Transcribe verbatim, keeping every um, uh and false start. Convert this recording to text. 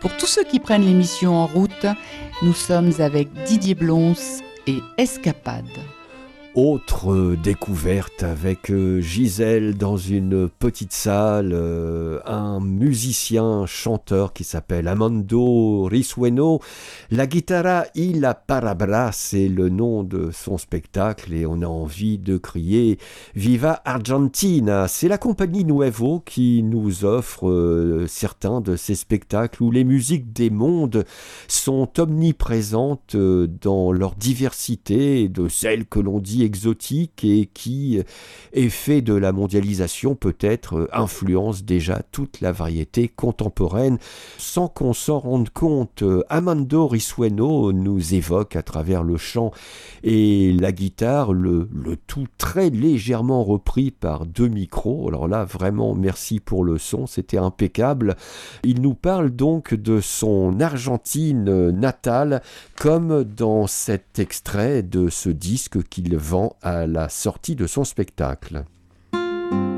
Pour tous ceux qui prennent l'émission en route, nous sommes avec Didier Blons et Escapade. Autre découverte avec Gisèle dans une petite salle, euh, un musicien chanteur qui s'appelle Amando Risueno. La guitarra y la parabra, c'est le nom de son spectacle et on a envie de crier Viva Argentina. C'est la compagnie Nuevo qui nous offre euh, certains de ces spectacles où les musiques des mondes sont omniprésentes euh, dans leur diversité, de celles que l'on dit exotique et qui, effet de la mondialisation peut-être, influence déjà toute la variété contemporaine sans qu'on s'en rende compte. Amando Risueno nous évoque à travers le chant et la guitare, le, le tout très légèrement repris par deux micros. Alors là, vraiment, merci pour le son, c'était impeccable. Il nous parle donc de son Argentine natale, comme dans cet extrait de ce disque qu'il vend à la sortie de son spectacle.